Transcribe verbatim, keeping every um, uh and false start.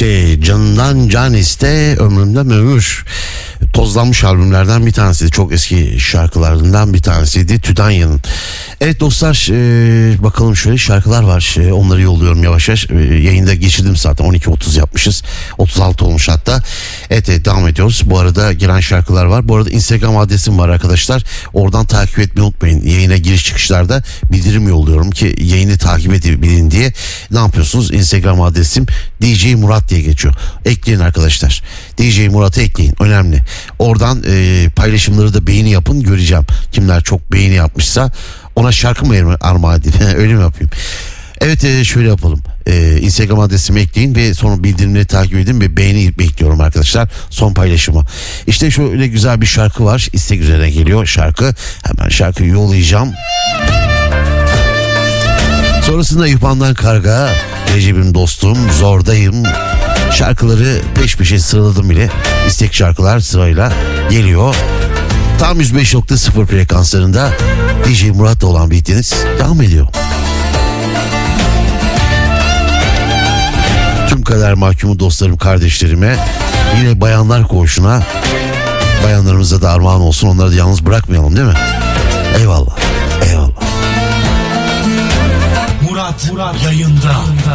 İşte canından can iste, ömrümden ömür. Tozlanmış albümlerden bir tanesiydi. Çok eski şarkılarından bir tanesiydi. Tüdanya'nın. Evet dostlar, e, bakalım şöyle şarkılar var. E, onları yolluyorum yavaş yavaş. E, yayında geçirdim zaten. on iki otuz yapmışız. otuz altı olmuş hatta. Evet, evet devam ediyoruz. Bu arada giren şarkılar var. Bu arada Instagram adresim var arkadaşlar. Oradan takip etmeyi unutmayın. Yayına giriş çıkışlarda bildirim yolluyorum ki yayını takip edebilin diye. Ne yapıyorsunuz? Instagram adresim D J Murat diye geçiyor. Ekleyin arkadaşlar. D J Murat'ı ekleyin. Önemli. Oradan e, paylaşımları da beğeni yapın, göreceğim. Kimler çok beğeni yapmışsa ona şarkı mı armağan edeyim? Öyle mi yapayım? Evet, e, şöyle yapalım. E, Instagram adresimi ekleyin ve sonra bildirimleri takip edin ve beğeni bekliyorum arkadaşlar. Son paylaşımı. İşte şöyle güzel bir şarkı var. İstek üzerine geliyor şarkı. Hemen şarkıyı yollayacağım. Sonrasında Yupan'dan Karga, Recep'im dostum, Zordayım. Şarkıları peş peşe sıraladım bile. İstek şarkılar sırayla geliyor. Tam yüz beş nokta sıfır frekanslarında D J Murat'la olan birlikteniz devam ediyor. Tüm kader mahkumu dostlarım, kardeşlerime, yine bayanlar koğuşuna, bayanlarımıza da armağan olsun, onları da yalnız bırakmayalım değil mi? Eyvallah, eyvallah. Murat, Murat yayında.